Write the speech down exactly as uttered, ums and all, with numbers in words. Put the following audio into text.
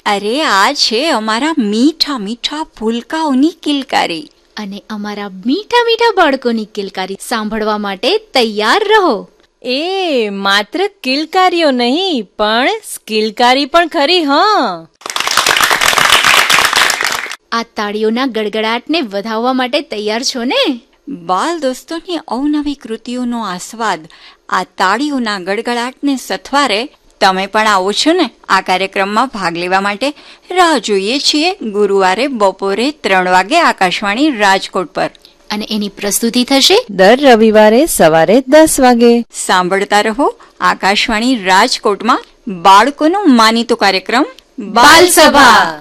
અરે આ છે અમારા મીઠા મીઠા ભૂલકાઓની કિલકારી. અને અમારા મીઠા મીઠા બાળકોની કિલકારી સાંભળવા માટે તૈયાર રહો. એ માત્ર કિલકારીઓ નહીં પણ સ્કિલકારી પણ ખરી. હા, આ તાળીઓના ગડગડાટને વધાવવા માટે તૈયાર છો ને? બાલ દોસ્તોની અવનવી કૃતિઓનો આસ્વાદ આ તાળીઓના ગડગડાટને સથવારે તમે પણ આવો છો ને? આ કાર્યક્રમમાં ભાગ લેવા માટે રાહ જોઈએ છીએ ગુરુવારે બપોરે ત્રણ વાગે આકાશવાણી રાજકોટ પર. અને એની પ્રસ્તુતિ થશે દર રવિવારે સવારે દસ વાગે. સાંભળતા રહો આકાશવાણી રાજકોટમાં બાળકોનો માનીતો કાર્યક્રમ બાલ સભા.